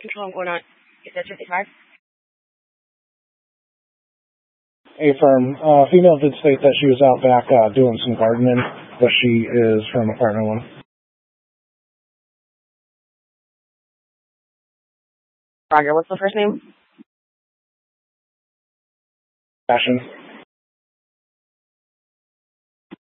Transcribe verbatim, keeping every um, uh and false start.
Control one oh, is that fifty-five? A-firm. Uh, female did state that she was out back uh, doing some gardening, but she is from apartment one. Roger, what's the first name? Fashion.